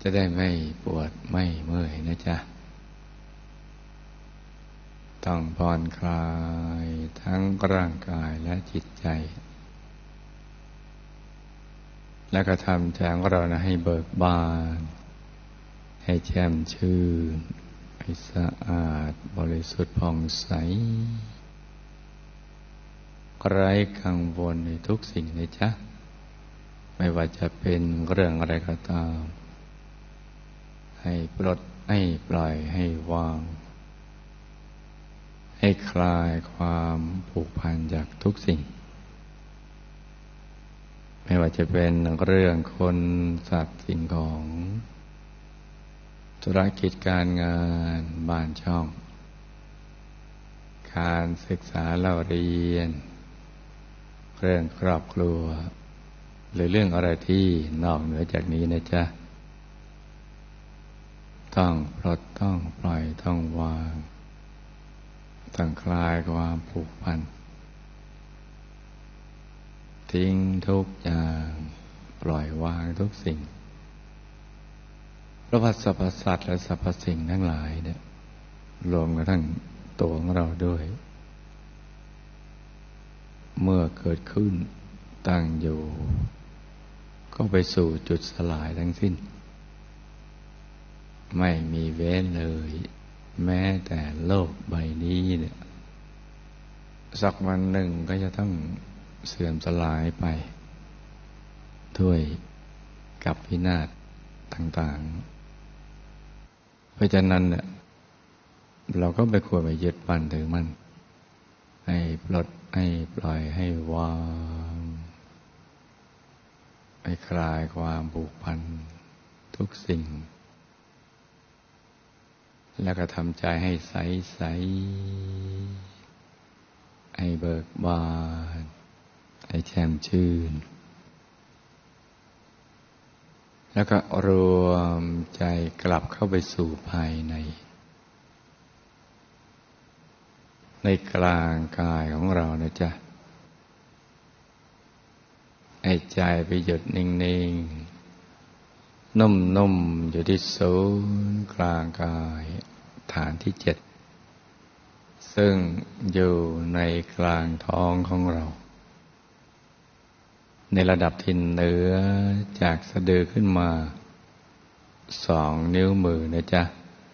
จะได้ไม่ปวดไม่เมื่อยนะจ๊ะต้องผ่อนคลายทั้งร่างกายและจิตใจแล้วก็ทำใจของเรานะให้เบิกบานให้แจ่มชื่นให้สะอาดบริสุทธิ์ผ่องใสไร้กังวลในทุกสิ่งเลยจ๊ะไม่ว่าจะเป็นเรื่องอะไรก็ตามให้ปลดให้ปล่อยให้วางให้คลายความผูกพันจากทุกสิ่งไม่ว่าจะเป็นเรื่องคนสัตว์สิ่งของธุรกิจการงานบ้านช่องการศึกษาเล่าเรียนเรื่องครอบครัวหรือเรื่องอะไรที่นอกเหนือจากนี้นะจ๊ะต้องปลดต้องปล่อยต้องวางต้องคลายความผูกพันทิ้งทุกอย่างปล่อยวางทุกสิ่งเพราะว่าสรรพสัตว์และสรรพสิ่งทั้งหลายเนี่ยรวมกระทั่งตัวของเราด้วยเมื่อเกิดขึ้นตั้งอยู่ก็ไปสู่จุดสลายทั้งสิ้นไม่มีเว้นเลยแม้แต่โลกใบนี้เนี่ยสักวันหนึ่งก็จะต้องเสื่อมสลายไปด้วยกับพินาศต่างๆเพราะฉะนั้นเนี่ยเราก็ไม่ควรไปยึดมั่นถือมั่นให้ปลดให้ปล่อยให้วางให้คลายความผูกพันทุกสิ่งแล้วก็ทำใจให้ใสๆให้เบิกบานให้แช่มชื่นแล้วก็รวมใจกลับเข้าไปสู่ภายในกลางกายของเรานะจ๊ะให้ใจไปหยุดนิ่งๆนุ่มๆอยู่ที่ศูนย์กลางกายฐานที่7ซึ่งอยู่ในกลางท้องของเราในระดับที่เหนือจากสะดือขึ้นมา2 นิ้วมือนะจ๊ะ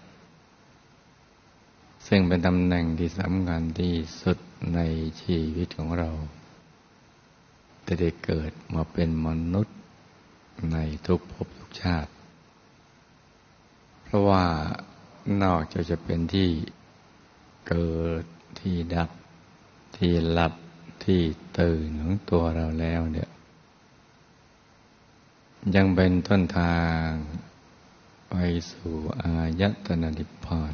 ซึ่งเป็นตำแหน่งที่สำคัญที่สุดในชีวิตของเราจะได้เกิดมาเป็นมนุษย์ในทุกภพทุกชาติเพราะว่านอกจากจะเป็นที่เกิดที่ดับที่หลับที่ตื่นของตัวเราแล้วเนี่ยยังเป็นต้นทางไปสู่อายตนะนิพพาน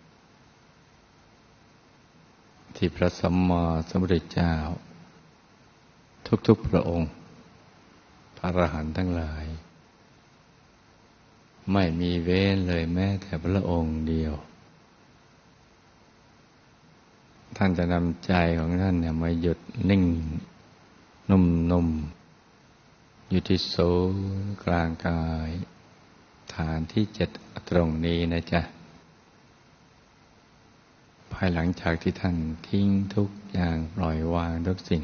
ที่พระสัมมาสัมพุทธเจ้าทุกๆพระองค์พระอรหันต์ทั้งหลายไม่มีเว้นเลยแม้แต่พระองค์เดียวท่านจะนำใจของท่านเนี่ยมาหยุดนิ่งนุ่มๆอยู่ที่ศูนย์กลางกายฐานที่7ตรงนี้นะจ๊ะภายหลังจากที่ท่านทิ้งทุกอย่างปล่อยวางทุกสิ่ง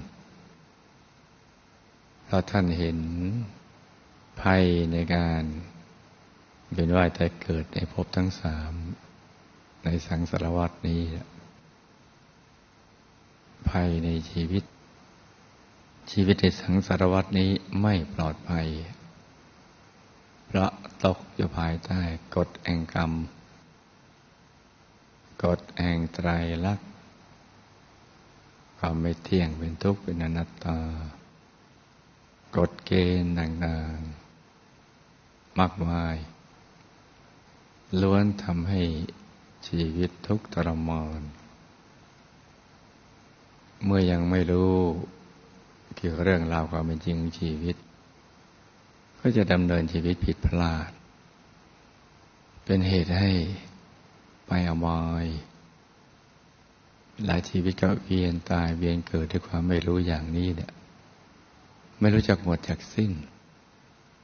เพราะท่านเห็นภัยในการเวียนว่ายตายเกิดในภพทั้ง3ในสังสารวัฏนี้ภัยในชีวิตในสังสารวัฏนี้ไม่ปลอดภัยเพราะตกอยู่ภายใต้กฎแห่งกรรมกฎแห่งไตรลักษณ์ความไม่เที่ยงเป็นทุกข์เป็นอนัตตากฎเกณฑ์ต่างๆมากมายล้วนทำให้ชีวิตทุกข์ทรมานเมื่อยังไม่รู้เกี่ยวกับเรื่องราวความเป็นจริงของชีวิตก็จะดำเนินชีวิตผิดพลาดเป็นเหตุให้ไปอบายหลายชีวิตก็เวียนตายเวียนเกิดด้วยความไม่รู้อย่างนี้เนี่ยไม่รู้จักหมดจากสิ้น